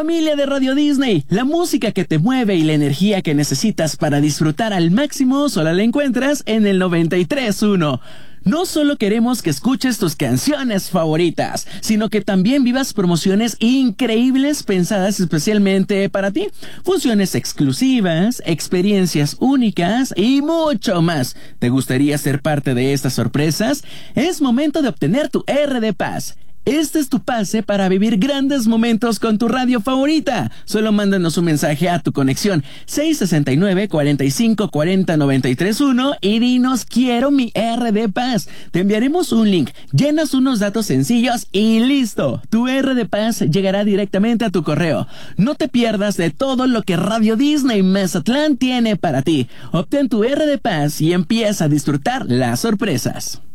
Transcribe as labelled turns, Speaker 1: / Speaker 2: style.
Speaker 1: Familia de Radio Disney, la música que te mueve y la energía que necesitas para disfrutar al máximo solo la encuentras en el 93.1. No solo queremos que escuches tus canciones favoritas, sino que también vivas promociones increíbles pensadas especialmente para ti. Funciones exclusivas, experiencias únicas y mucho más. ¿Te gustaría ser parte de estas sorpresas? Es momento de obtener tu RD Pass. Este es tu pase para vivir grandes momentos con tu radio favorita. Solo mándanos un mensaje a tu conexión 669-4540-931 y dinos quiero mi RD Pass. Te enviaremos un link, llenas unos datos sencillos y listo. Tu RD Pass llegará directamente a tu correo. No te pierdas de todo lo que Radio Disney Mazatlán tiene para ti. Obtén tu RD Pass y empieza a disfrutar las sorpresas.